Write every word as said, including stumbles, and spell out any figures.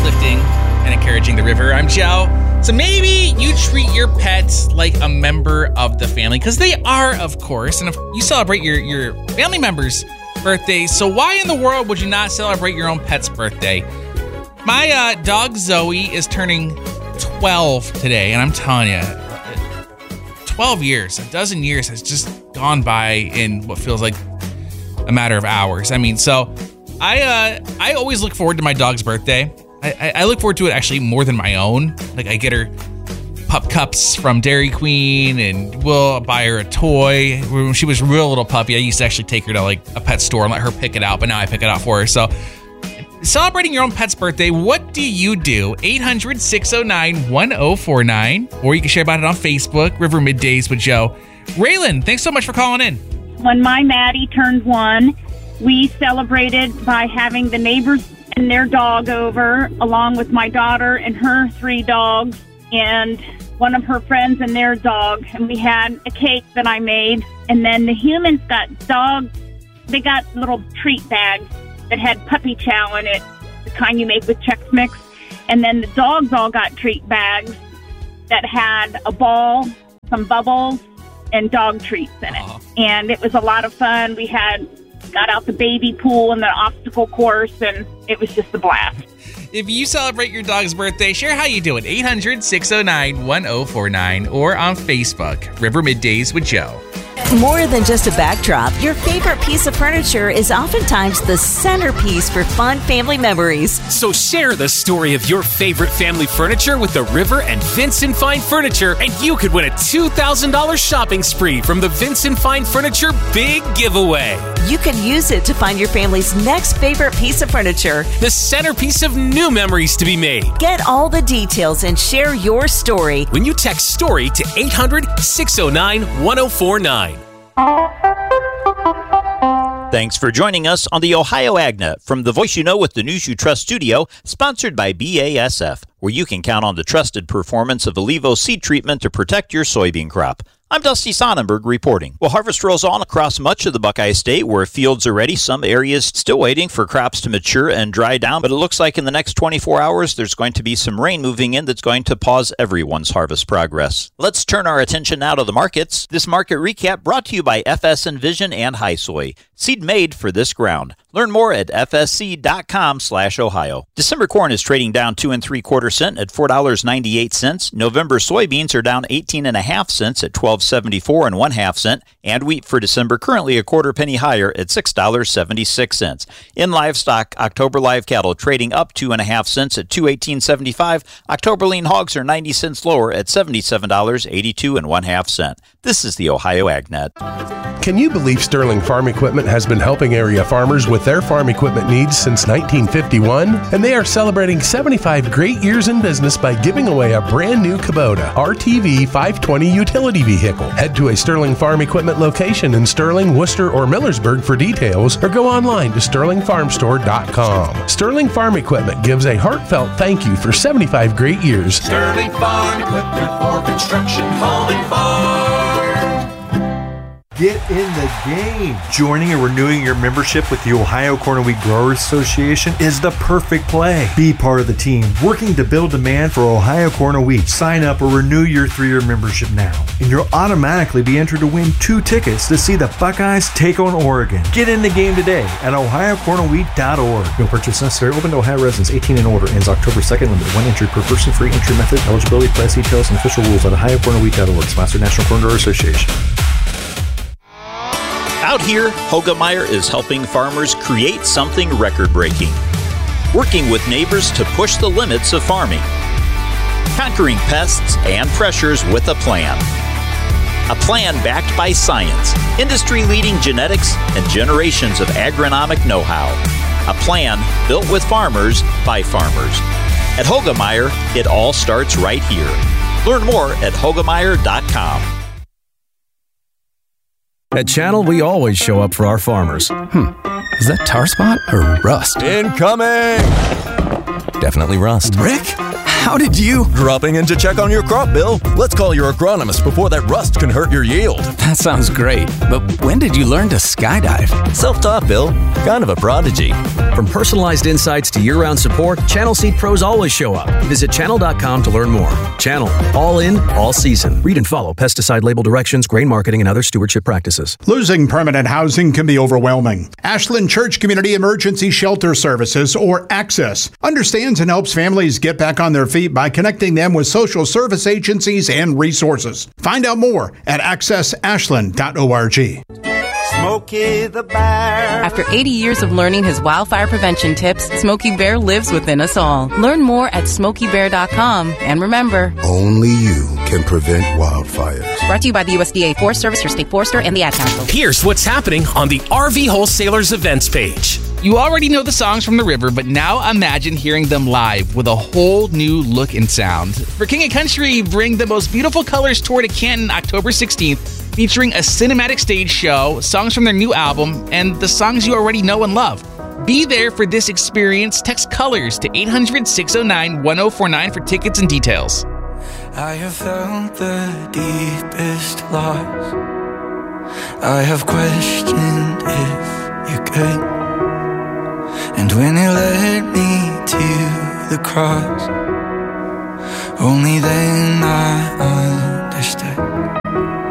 uplifting and encouraging the river. I'm Joe. So maybe you treat your pets like a member of the family, because they are, of course, and if you celebrate your, your family members' birthdays, so why in the world would you not celebrate your own pet's birthday? My uh, dog Zoe is turning twelve today, and I'm telling you, twelve years, a dozen years has just gone by in what feels like a matter of hours. I mean, so I uh, I always look forward to my dog's birthday. I, I look forward to it actually more than my own. Like, I get her pup cups from Dairy Queen, and we'll buy her a toy. When she was a real little puppy, I used to actually take her to like a pet store and let her pick it out, but now I pick it out for her. So celebrating your own pet's birthday, what do you do? eight hundred, six oh nine, one oh four nine, or you can share about it on Facebook, River Middays with Joe. Raylan, thanks so much for calling in. When my Maddie turned one, we celebrated by having the neighbors and their dog over, along with my daughter and her three dogs, and one of her friends and their dog. And we had a cake that I made. And then the humans got dogs. They got little treat bags that had puppy chow in it, the kind you make with Chex Mix. And then the dogs all got treat bags that had a ball, some bubbles, and dog treats in it. Uh-huh. And it was a lot of fun. We had got out the baby pool and the obstacle course, and it was just a blast. If you celebrate your dog's birthday, share how you do it. eight hundred, six oh nine, one oh four nine, or on Facebook, River Middays with Joe. More than just a backdrop, your favorite piece of furniture is oftentimes the centerpiece for fun family memories. So share the story of your favorite family furniture with the River and Vincent Fine Furniture, and you could win a two thousand dollars shopping spree from the Vincent Fine Furniture Big Giveaway. You can use it to find your family's next favorite piece of furniture, the centerpiece of new memories to be made. Get all the details and share your story when you text STORY to eight hundred, six oh nine, one oh four nine. Thanks for joining us on the Ohio AgNet from the Voice You Know with the News You Trust studio, sponsored by B A S F, where you can count on the trusted performance of Allevo seed treatment to protect your soybean crop. I'm Dusty Sonnenberg reporting. Well, harvest rolls on across much of the Buckeye State where fields are ready. Some areas still waiting for crops to mature and dry down, but it looks like in the next twenty-four hours there's going to be some rain moving in that's going to pause everyone's harvest progress. Let's turn our attention now to the markets. This market recap brought to you by F S Envision and High Soy, seed made for this ground. Learn more at f s c dot com slash ohio. December corn is trading down two and three quarter cent at four dollars and ninety-eight cents. November soybeans are down eighteen and a half cents at twelve seventy-four and one half cent. And wheat for December currently a quarter penny higher at six dollars and seventy-six cents. In livestock, October live cattle trading up two and a half cents at two eighteen seventy-five. October lean hogs are ninety cents lower at seventy-seven dollars and eighty-two and one half cent. This is the Ohio AgNet. Can you believe Sterling Farm Equipment has been helping area farmers with their farm equipment needs since nineteen fifty-one? And they are celebrating seventy-five great years in business by giving away a brand new Kubota R T V five twenty utility vehicle. Head to a Sterling Farm Equipment location in Sterling, Worcester, or Millersburg for details, or go online to sterling farm store dot com. Sterling Farm Equipment gives a heartfelt thank you for seventy-five great years. Sterling Farm Equipment for construction, home, and farm. Get in the game. Joining and renewing your membership with the Ohio Corn and Wheat Growers Association is the perfect play. Be part of the team working to build demand for Ohio Corn and Wheat. Sign up or renew your three-year membership now, and you'll automatically be entered to win two tickets to see the Buckeyes take on Oregon. Get in the game today at ohio corn and wheat dot org. No purchase necessary. Open to Ohio residents eighteen and older. Ends October second. Limited one entry per person. Free entry method. Eligibility, price details, and official rules at ohio corn and wheat dot org. Sponsored National Corn Growers Association. Out here, Hoegemeyer is helping farmers create something record-breaking, working with neighbors to push the limits of farming, conquering pests and pressures with a plan. A plan backed by science, industry-leading genetics, and generations of agronomic know-how. A plan built with farmers by farmers. At Hoegemeyer, it all starts right here. Learn more at hoegemeyer dot com. At Channel, we always show up for our farmers. Hmm, is that tar spot or rust? Incoming! Definitely rust. Rick? how did you... Dropping in to check on your crop, Bill. Let's call your agronomist before that rust can hurt your yield. That sounds great, but when did you learn to skydive? Self-taught, Bill. Kind of a prodigy. From personalized insights to year-round support, Channel Seed pros always show up. Visit channel dot com to learn more. Channel. All in, all season. Read and follow pesticide label directions, grain marketing, and other stewardship practices. Losing permanent housing can be overwhelming. Ashland Church Community Emergency Shelter Services, or ACCESS, understands and helps families get back on their feet by connecting them with social service agencies and resources. Find out more at access ashland dot org. Smokey the Bear. After eighty years of learning his wildfire prevention tips, Smokey Bear lives within us all. Learn more at smokey bear dot com. And remember, only you can prevent wildfires. Brought to you by the U S D A Forest Service, your state forester, and the Ad Council. Here's what's happening on the R V Wholesalers events page. You already know the songs from the river, but now imagine hearing them live with a whole new look and sound. For King of Country, bring the Most Beautiful Colors tour to Canton October sixteenth, featuring a cinematic stage show, songs from their new album, and the songs you already know and love. Be there for this experience. Text COLORS to eight hundred, six oh nine, one oh four nine for tickets and details. I have felt the deepest loss. I have questioned if you're good. And when it led me to the cross, only then I understood.